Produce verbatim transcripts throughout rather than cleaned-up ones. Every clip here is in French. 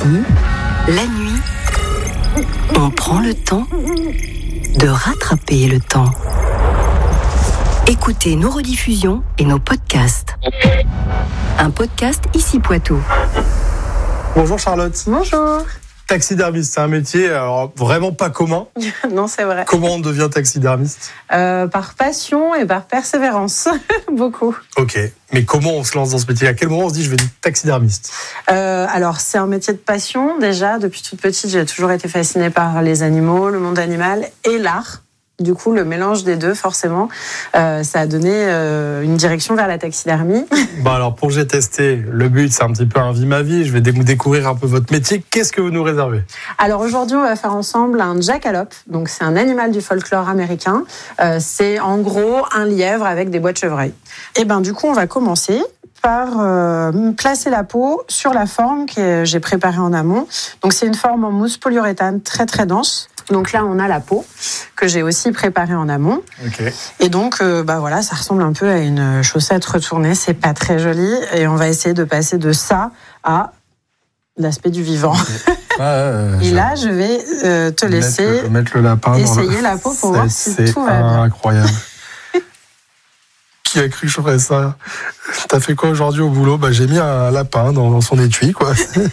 la nuit, on prend le temps de rattraper le temps. Écoutez nos rediffusions et nos podcasts. Un podcast Ici Poitou. Bonjour Charlotte. Bonjour. Taxidermiste, c'est un métier alors, vraiment pas commun. Non, c'est vrai. Comment on devient taxidermiste ? euh, Par passion et par persévérance, beaucoup. Ok, mais comment on se lance dans ce métier ? À quel moment on se dit je vais être taxidermiste ? euh, Alors, c'est un métier de passion. Déjà, depuis toute petite, j'ai toujours été fascinée par les animaux, le monde animal et l'art. Du coup, le mélange des deux, forcément, euh, ça a donné euh, une direction vers la taxidermie. Bon alors, pour j'ai testé, le but, c'est un petit peu un vie ma vie. Je vais dé- découvrir un peu votre métier. Qu'est-ce que vous nous réservez ? Alors aujourd'hui, on va faire ensemble un jackalope. Donc c'est un animal du folklore américain. Euh, c'est en gros un lièvre avec des bois de chevreuil. Et ben du coup, on va commencer par euh, placer la peau sur la forme que j'ai préparée en amont. Donc c'est une forme en mousse polyuréthane très très dense. Donc là, on a la peau que j'ai aussi préparée en amont. Ok. Et donc, euh, bah voilà, ça ressemble un peu à une chaussette retournée. C'est pas très joli. Et on va essayer de passer de ça à l'aspect du vivant. Ah, Et là, je vais euh, te laisser mettre le, mettre le lapin essayer dans le... la peau pour c'est, voir si c'est tout va bien. Incroyable. Qui a cru que je ferais ça ? T'as fait quoi aujourd'hui au boulot ? Bah, j'ai mis un lapin dans, dans son étui, quoi.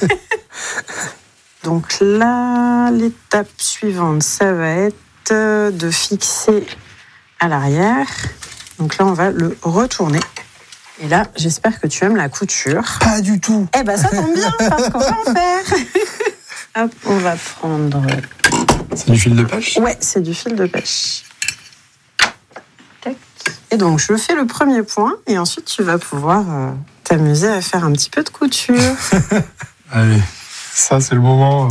Donc là, l'étape suivante, ça va être de fixer à l'arrière. Donc là, on va le retourner. Et là, j'espère que tu aimes la couture. Pas du tout. Eh ben, ça tombe bien, parce qu'on va en faire. Hop, on va prendre... C'est du fil de pêche ? Ouais, c'est du fil de pêche. Tac. Et donc, je fais le premier point, et ensuite, tu vas pouvoir euh, t'amuser à faire un petit peu de couture. Allez, ça c'est le moment.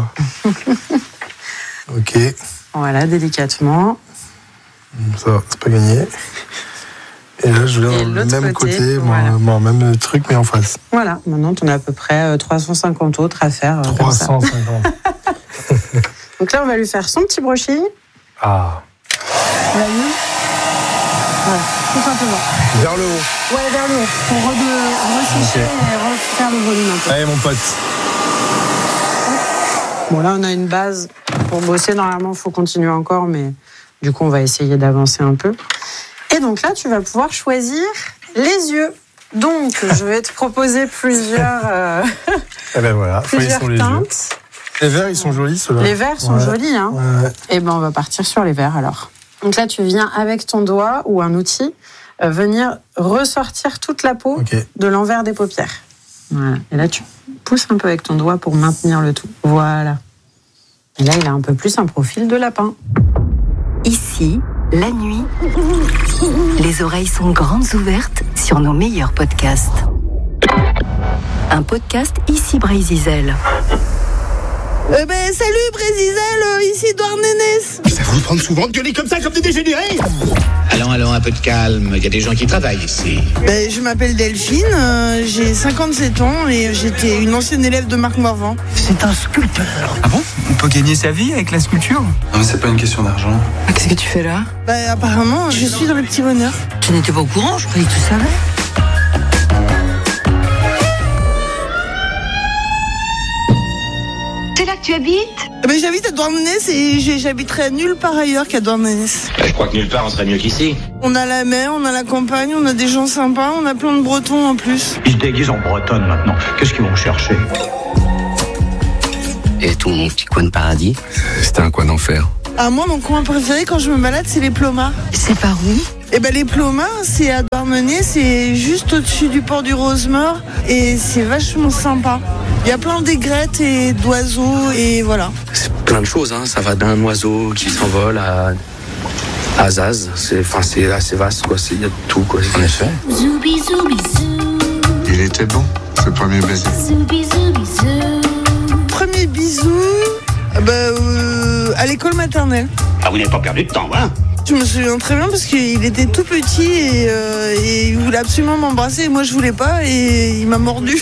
Ok. Voilà, délicatement. Ça va, c'est pas gagné. Et là, je vais Et dans le l'autre même côté, côté, voilà. bon, bon, même truc, mais en face. Voilà, maintenant, tu en as à peu près trois cent cinquante autres à faire. euh, trois comme ça. cent cinquante. Donc là, on va lui faire son petit brushing. Ah. La nuit. Voilà, tout simplement. Vers le haut. Ouais, vers le haut, pour re- ressécher Ok. et refaire le volume un peu. Allez, mon pote. Bon, là, on a une base pour bosser. Normalement, il faut continuer encore, mais du coup, on va essayer d'avancer un peu. Et donc là, tu vas pouvoir choisir les yeux. Donc, je vais te proposer plusieurs, euh, Eh ben voilà, plusieurs sont les teintes. yeux. Les verts, ils sont jolis, ceux-là. Les verts sont Ouais. jolis, hein. Ouais. Et ben, on va partir sur les verts, alors. Donc là, tu viens avec ton doigt ou un outil euh, venir ressortir toute la peau Ok. de l'envers des paupières. Voilà. Et là, tu pousses un peu avec ton doigt pour maintenir le tout. Voilà. Et là, il a un peu plus un profil de lapin. Ici, la nuit, les oreilles sont grandes ouvertes sur nos meilleurs podcasts. Un podcast Ici Brézizel. Euh ben, salut Brézizel, ici Edouard Nénès. Ça va vous prendre souvent de gueuler comme ça, comme des dégénérés. Allons, allons, un peu de calme. Il y a des gens qui travaillent ici. Ben, je m'appelle Delphine, euh, j'ai cinquante-sept ans et j'étais une ancienne élève de Marc Morvan. C'est un sculpteur. Ah bon ? On peut gagner sa vie avec la sculpture ? Non mais c'est pas une question d'argent. Ah, qu'est-ce que tu fais là ? Ben, apparemment, je suis dans le petit bonheur. Tu n'étais pas au courant, je croyais que tu savais. C'est là que tu habites ? Ben, j'habite à Douarnenez et j'ai- j'habiterai nulle part ailleurs qu'à Douarnenez. Bah, je crois que nulle part on serait mieux qu'ici. On a la mer, on a la campagne, on a des gens sympas, on a plein de Bretons en plus. Ils se déguisent en bretonne maintenant. Qu'est-ce qu'ils vont chercher? Et ton petit coin de paradis ? C'était un coin d'enfer. Ah, moi, mon coin préféré quand je me balade, c'est les Plomas. C'est par où ? Eh ben, les Plomas, c'est à Douarnenez, c'est juste au-dessus du port du Rosemort et c'est vachement sympa. Il y a plein d'aigrettes et d'oiseaux et voilà. C'est plein de choses, hein. Ça va d'un oiseau qui s'envole à, à Zaz. C'est, enfin, c'est assez vaste, quoi. C'est, il y a de tout, quoi. En effet. Zoubi zoubi zou. Il était bon, ce premier baiser. Zoubi zoubi zou. Premier bisou, bah, euh, à l'école maternelle. Ah, vous n'avez pas perdu de temps, hein? Je me souviens très bien parce qu'il était tout petit et, euh, et il voulait absolument m'embrasser et moi je voulais pas et il m'a mordu.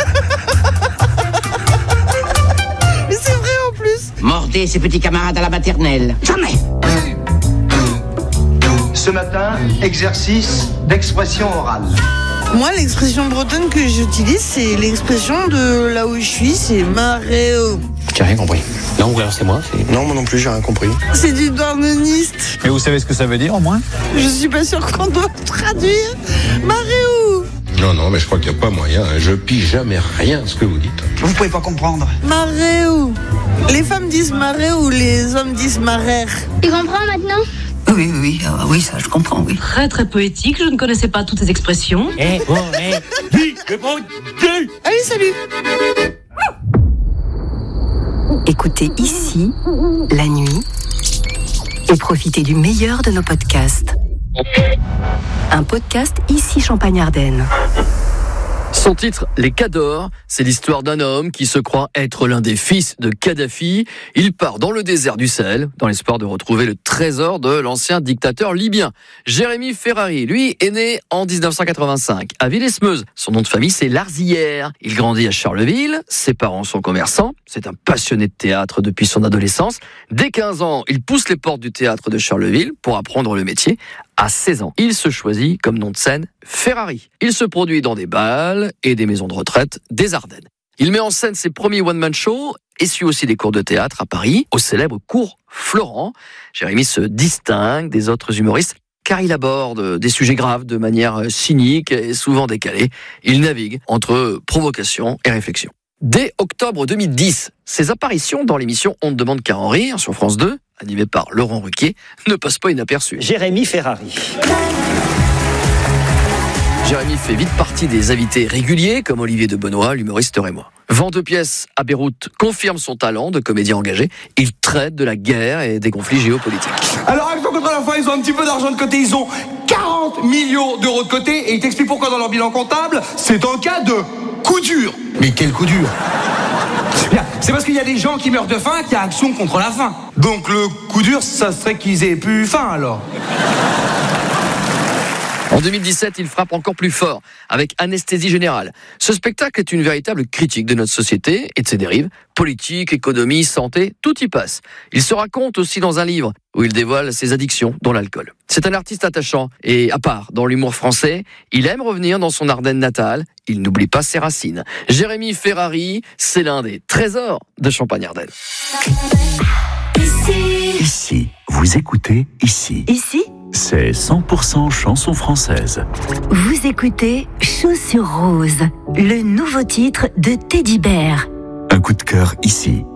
Mais c'est vrai en plus. Mordez ses petits camarades à la maternelle. Jamais. Ce matin, exercice d'expression orale. Moi, l'expression bretonne que j'utilise, c'est l'expression de là où je suis, c'est maréo. J'ai rien compris. Non, ou alors c'est moi c'est... Non, moi non plus, j'ai rien compris. C'est du douarneniste. Mais vous savez ce que ça veut dire au moins ? Je suis pas sûre qu'on doit traduire. Maréo. Non, non, mais je crois qu'il n'y a pas moyen. Je pige jamais rien de ce que vous dites. Vous pouvez pas comprendre. Maréo. Les femmes disent maréo, les hommes disent marère. Tu comprends maintenant ? Oui, oui, euh, oui, ça je comprends, oui. Très très poétique, je ne connaissais pas toutes ces expressions. Eh, oh, eh, dis, le bon Dieu. Allez, salut. Écoutez ici, la nuit, et profitez du meilleur de nos podcasts. Un podcast Ici Champagne-Ardenne. Son titre, Les Cadors, c'est l'histoire d'un homme qui se croit être l'un des fils de Kadhafi. Il part dans le désert du Sahel, dans l'espoir de retrouver le trésor de l'ancien dictateur libyen. Jérémy Ferrari, lui, est né en dix-neuf cent quatre-vingt-cinq, à Villesmeuse. Son nom de famille, c'est Larzillière. Il grandit à Charleville, ses parents sont commerçants. C'est un passionné de théâtre depuis son adolescence. Dès quinze ans, il pousse les portes du théâtre de Charleville pour apprendre le métier. À seize ans, il se choisit comme nom de scène Ferrari. Il se produit dans des bals et des maisons de retraite des Ardennes. Il met en scène ses premiers one-man shows et suit aussi des cours de théâtre à Paris, au célèbre cours Florent. Jérémy se distingue des autres humoristes car il aborde des sujets graves de manière cynique et souvent décalée. Il navigue entre provocation et réflexion. Dès octobre deux mille dix, ses apparitions dans l'émission On ne demande qu'à en rire sur France deux, animée par Laurent Ruquier, ne passent pas inaperçues. Jérémy Ferrari. Jérémy fait vite partie des invités réguliers, comme Olivier de Benoît, l'humoriste rémois. Vend de pièces à Beyrouth confirme son talent de comédien engagé. Il traite de la guerre et des conflits géopolitiques. Alors, Action contre la faim, ils ont un petit peu d'argent de côté. Ils ont quarante millions d'euros de côté. Et ils t'expliquent pourquoi dans leur bilan comptable, c'est en cas de coup dur. Mais quel coup dur? Bien, c'est parce qu'il y a des gens qui meurent de faim qu'il y a action contre la faim. Donc le coup dur, ça serait qu'ils aient plus faim alors. En deux mille dix-sept, il frappe encore plus fort avec Anesthésie Générale. Ce spectacle est une véritable critique de notre société et de ses dérives. Politique, économie, santé, tout y passe. Il se raconte aussi dans un livre où il dévoile ses addictions, dont l'alcool. C'est un artiste attachant et à part dans l'humour français. Il aime revenir dans son Ardenne natale. Il n'oublie pas ses racines. Jérémy Ferrari, c'est l'un des trésors de Champagne-Ardenne. Ici. Ici, vous écoutez Ici. Ici, c'est cent pour cent chansons françaises. vous écoutez Chaussures Roses, le nouveau titre de Teddy Bear. Un coup de cœur ici.